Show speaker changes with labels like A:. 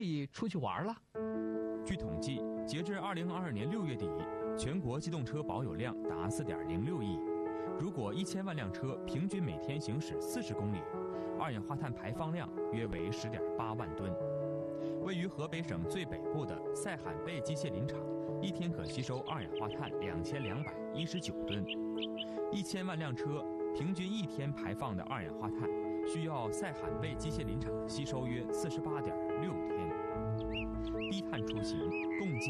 A: 出去玩了。
B: 据统计，截至2022年6月底，全国机动车保有量达4.06亿。如果1000万辆车平均每天行驶40公里，二氧化碳排放量约为10.8万吨。位于河北省最北部的塞罕贝机械林场，一天可吸收二氧化碳2219吨。1000万辆车平均一天排放的二氧化碳，需要塞罕贝机械林场吸收约48.6天。低碳出行，共计